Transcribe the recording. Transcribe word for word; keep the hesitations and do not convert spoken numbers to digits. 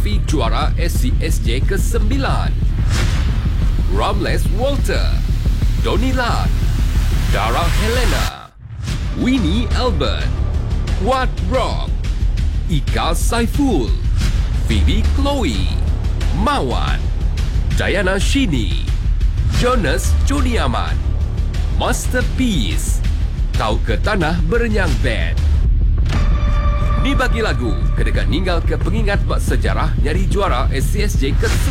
menghadapi juara S C S J kesembilan. Ramles Walter, Donnie Lat, Dara Helena, Winnie Albert, Wat Rock, Ika Saiful, Phoebe Chloe, Mawan, Diana Shini, Jonas Joniaman, Masterpiece, Kau ke Tanah Berenyang Band. Ni bagi lagu kedekat ninggal ke pengingat bak sejarah nyari juara S C S J ke